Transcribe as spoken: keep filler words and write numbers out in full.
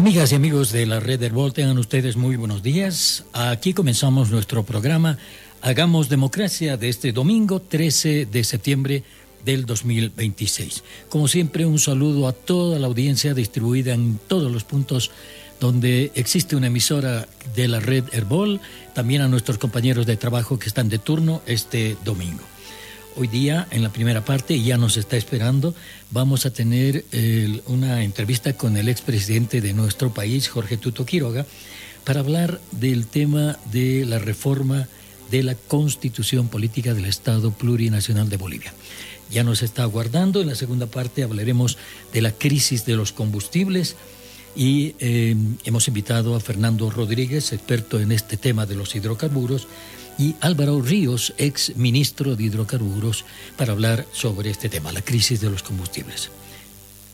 Amigas y amigos de la Red Herbol, tengan ustedes muy buenos días. Aquí comenzamos nuestro programa Hagamos Democracia de este domingo trece de septiembre del dos mil veintiséis. Como siempre, un saludo a toda la audiencia distribuida en todos los puntos donde existe una emisora de la Red Herbol, también a nuestros compañeros de trabajo que están de turno este domingo. Hoy día, en la primera parte, ya nos está esperando, vamos a tener eh, una entrevista con el expresidente de nuestro país, Jorge Tuto Quiroga, para hablar del tema de la reforma de la Constitución Política del Estado Plurinacional de Bolivia. Ya nos está aguardando. En la segunda parte hablaremos de la crisis de los combustibles y eh, hemos invitado a Fernando Rodríguez, experto en este tema de los hidrocarburos, y Álvaro Ríos, ex ministro de Hidrocarburos, para hablar sobre este tema, la crisis de los combustibles.